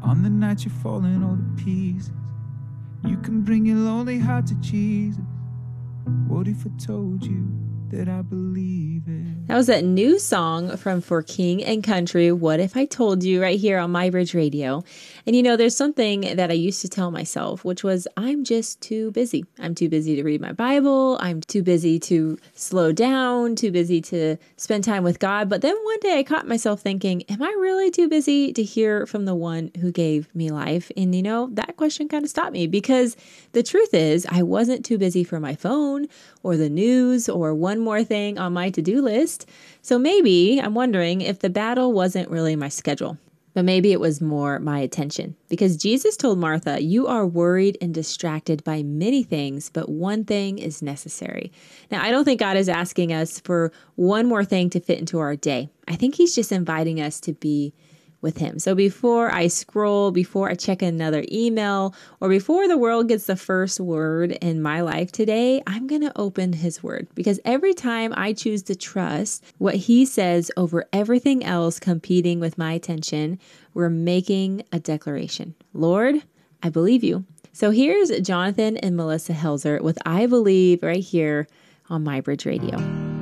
On the night you're falling all to pieces, you can bring your lonely heart to Jesus. What if I told you that I believe it? That was that new song from For King and Country, What If I Told You, right here on MyBridge Radio. And you know, there's something that I used to tell myself, which was, I'm just too busy. I'm too busy to read my Bible. I'm too busy to slow down, too busy to spend time with God. But then one day I caught myself thinking, am I really too busy to hear from the one who gave me life? And you know, that question kind of stopped me, because the truth is I wasn't too busy for my phone or the news or one more thing on my to-do list. So maybe I'm wondering if the battle wasn't really my schedule, but maybe it was more my attention. Because Jesus told Martha, you are worried and distracted by many things, but one thing is necessary. Now, I don't think God is asking us for one more thing to fit into our day. I think he's just inviting us to be with him. So before I scroll, before I check another email, or before the world gets the first word in my life today, I'm going to open his word, because every time I choose to trust what he says over everything else competing with my attention, we're making a declaration. Lord, I believe you. So here's Jonathan and Melissa Helzer with I Believe right here on MyBridge Radio.